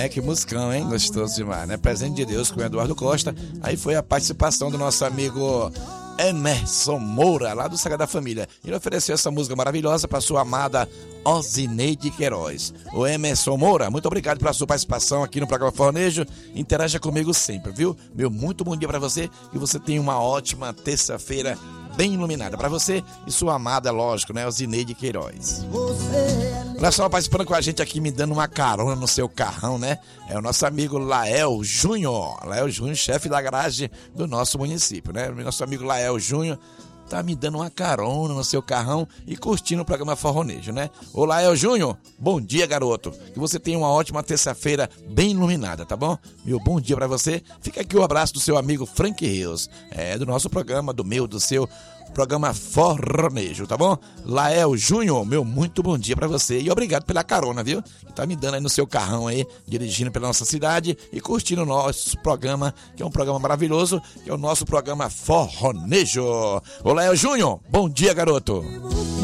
Que musicão, hein? Gostoso demais, né? Presente de Deus com o Eduardo Costa. Aí foi a participação do nosso amigo Emerson Moura, lá do Sagrada Família. Ele ofereceu essa música maravilhosa para sua amada Osineide Queiroz. O Emerson Moura, muito obrigado pela sua participação aqui no programa Fornejo. Interaja comigo sempre, viu? Meu muito bom dia para você e você tenha uma ótima terça-feira bem iluminada para você e sua amada, lógico, né, Osineide Queiroz. Olha só, participando com a gente aqui, me dando uma carona no seu carrão, né? É o nosso amigo Lael Júnior. Lael Júnior, chefe da garagem do nosso município, né? O nosso amigo Lael Júnior tá me dando uma carona no seu carrão e curtindo o programa Forronejo, né? Ô Lael Júnior, bom dia, garoto. Que você tenha uma ótima terça-feira bem iluminada, tá bom? Meu bom dia pra você. Fica aqui o abraço do seu amigo Frank Rios. É do nosso programa, do meu, do seu programa Forronejo, tá bom? Lael Júnior, meu muito bom dia pra você e obrigado pela carona, viu? Que tá me dando aí no seu carrão aí, dirigindo pela nossa cidade e curtindo o nosso programa, que é um programa maravilhoso, que é o nosso programa Forronejo. Ô Lael Júnior, bom dia, garoto.